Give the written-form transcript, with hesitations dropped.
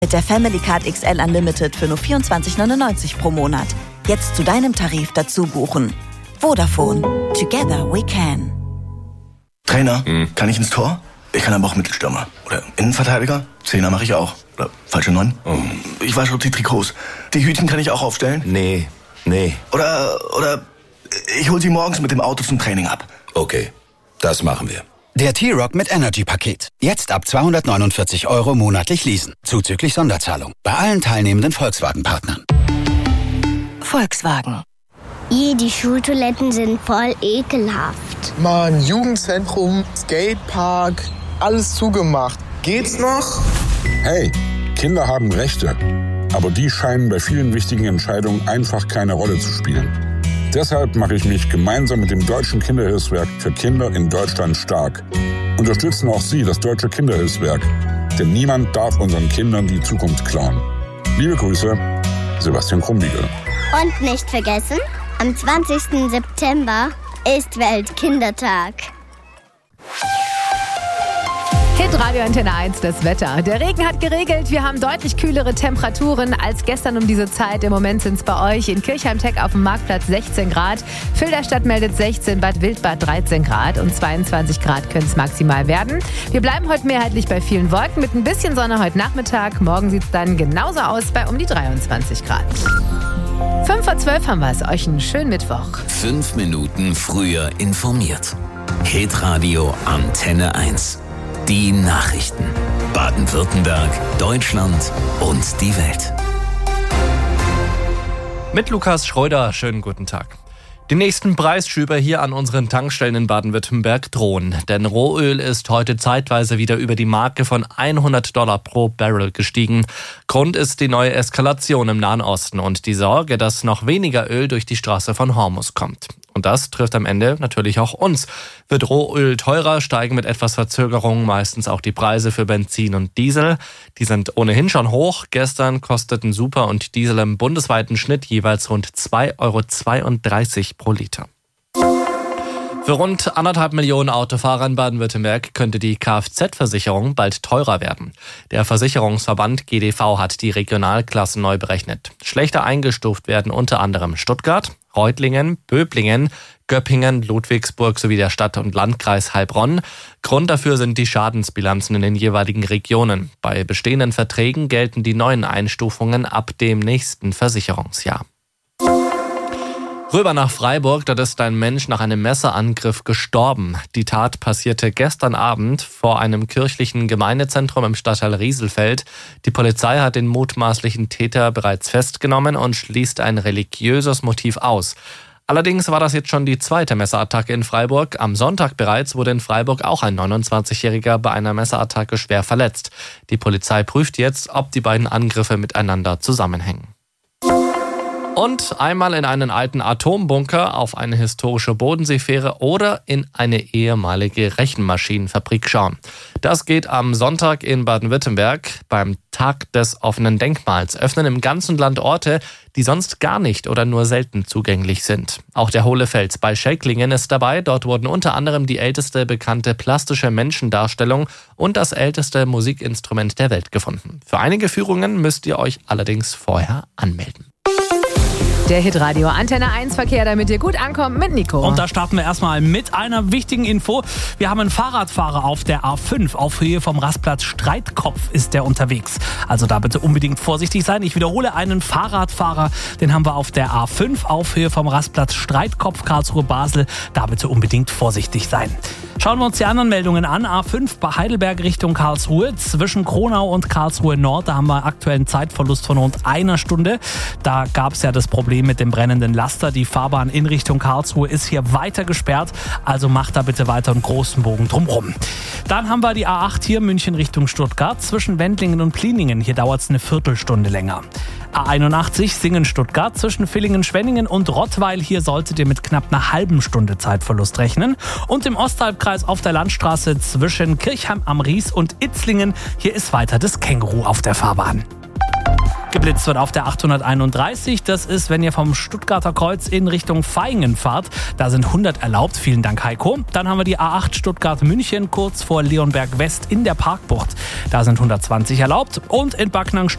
Mit der Family Card XL Unlimited für nur 24,99 pro Monat. Jetzt zu deinem Tarif dazu buchen. Vodafone. Together we can. Trainer, kann ich ins Tor? Ich kann aber auch Mittelstürmer. Oder Innenverteidiger? Zehner mache ich auch. Oder falsche 9? Ich wasche die Trikots. Die Hütchen kann ich auch aufstellen? Nee. Oder ich hol sie morgens mit dem Auto zum Training ab. Okay, das machen wir. Der T-Rock mit Energy-Paket. Jetzt ab 249 € monatlich leasen. Zuzüglich Sonderzahlung. Bei allen teilnehmenden Volkswagen-Partnern. Volkswagen. Die Schultoiletten sind voll ekelhaft. Mann, Jugendzentrum, Skatepark, alles zugemacht. Geht's noch? Hey, Kinder haben Rechte. Aber die scheinen bei vielen wichtigen Entscheidungen einfach keine Rolle zu spielen. Deshalb mache ich mich gemeinsam mit dem Deutschen Kinderhilfswerk für Kinder in Deutschland stark. Unterstützen auch Sie das Deutsche Kinderhilfswerk. Denn niemand darf unseren Kindern die Zukunft klauen. Liebe Grüße, Sebastian Krumbiegel. Und nicht vergessen, am 20. September ist Weltkindertag. Hitradio Antenne 1, das Wetter. Der Regen hat geregelt. Wir haben deutlich kühlere Temperaturen als gestern um diese Zeit. Im Moment sind es bei euch in Kirchheim-Teck auf dem Marktplatz 16 Grad. Filderstadt meldet 16, Bad Wildbad 13 Grad und 22 Grad können es maximal werden. Wir bleiben heute mehrheitlich bei vielen Wolken mit ein bisschen Sonne heute Nachmittag. Morgen sieht es dann genauso aus bei um die 23 Grad. 5:12 haben wir es. Euch einen schönen Mittwoch. 5 Minuten früher informiert. Hitradio Antenne 1. Die Nachrichten. Baden-Württemberg, Deutschland und die Welt. Mit Lukas Schröder, schönen guten Tag. Die nächsten Preisschübe hier an unseren Tankstellen in Baden-Württemberg drohen. Denn Rohöl ist heute zeitweise wieder über die Marke von $100 pro Barrel gestiegen. Grund ist die neue Eskalation im Nahen Osten und die Sorge, dass noch weniger Öl durch die Straße von Hormuz kommt. Und das trifft am Ende natürlich auch uns. Wird Rohöl teurer, steigen mit etwas Verzögerung meistens auch die Preise für Benzin und Diesel. Die sind ohnehin schon hoch. Gestern kosteten Super und Diesel im bundesweiten Schnitt jeweils rund 2,32 € pro Liter. Für rund 1,5 Millionen Autofahrer in Baden-Württemberg könnte die Kfz-Versicherung bald teurer werden. Der Versicherungsverband GDV hat die Regionalklassen neu berechnet. Schlechter eingestuft werden unter anderem Stuttgart, Reutlingen, Böblingen, Göppingen, Ludwigsburg sowie der Stadt- und Landkreis Heilbronn. Grund dafür sind die Schadensbilanzen in den jeweiligen Regionen. Bei bestehenden Verträgen gelten die neuen Einstufungen ab dem nächsten Versicherungsjahr. Rüber nach Freiburg, dort ist ein Mensch nach einem Messerangriff gestorben. Die Tat passierte gestern Abend vor einem kirchlichen Gemeindezentrum im Stadtteil Rieselfeld. Die Polizei hat den mutmaßlichen Täter bereits festgenommen und schließt ein religiöses Motiv aus. Allerdings war das jetzt schon die zweite Messerattacke in Freiburg. Am Sonntag bereits wurde in Freiburg auch ein 29-Jähriger bei einer Messerattacke schwer verletzt. Die Polizei prüft jetzt, ob die beiden Angriffe miteinander zusammenhängen. Und einmal in einen alten Atombunker, auf eine historische Bodenseefähre oder in eine ehemalige Rechenmaschinenfabrik schauen. Das geht am Sonntag in Baden-Württemberg. Beim Tag des offenen Denkmals öffnen im ganzen Land Orte, die sonst gar nicht oder nur selten zugänglich sind. Auch der Hohle Fels bei Schelklingen ist dabei. Dort wurden unter anderem die älteste bekannte plastische Menschendarstellung und das älteste Musikinstrument der Welt gefunden. Für einige Führungen müsst ihr euch allerdings vorher anmelden. Der Hitradio Antenne 1 Verkehr, damit ihr gut ankommt mit Nico. Und da starten wir erstmal mit einer wichtigen Info. Wir haben einen Fahrradfahrer auf der A5. Auf Höhe vom Rastplatz Streitkopf ist der unterwegs. Also da bitte unbedingt vorsichtig sein. Ich wiederhole, einen Fahrradfahrer, den haben wir auf der A5 auf Höhe vom Rastplatz Streitkopf Karlsruhe-Basel. Da bitte unbedingt vorsichtig sein. Schauen wir uns die anderen Meldungen an. A5 bei Heidelberg Richtung Karlsruhe. Zwischen Kronau und Karlsruhe Nord, da haben wir aktuell einen Zeitverlust von rund einer Stunde. Da gab es ja das Problem mit dem brennenden Laster. Die Fahrbahn in Richtung Karlsruhe ist hier weiter gesperrt. Also macht da bitte weiter einen großen Bogen drumherum. Dann haben wir die A8 hier München Richtung Stuttgart. Zwischen Wendlingen und Pliningen. Hier dauert es eine Viertelstunde länger. A81 Singen-Stuttgart zwischen Villingen-Schwenningen und Rottweil. Hier solltet ihr mit knapp einer halben Stunde Zeitverlust rechnen. Und im Osthalbkreis auf der Landstraße zwischen Kirchheim am Ries und Itzlingen. Hier ist weiter das Känguru auf der Fahrbahn. Geblitzt wird auf der 831. Das ist, wenn ihr vom Stuttgarter Kreuz in Richtung Vaihingen fahrt. Da sind 100 erlaubt. Vielen Dank, Heiko. Dann haben wir die A8 Stuttgart-München kurz vor Leonberg West in der Parkbucht. Da sind 120 erlaubt. Und in Backnang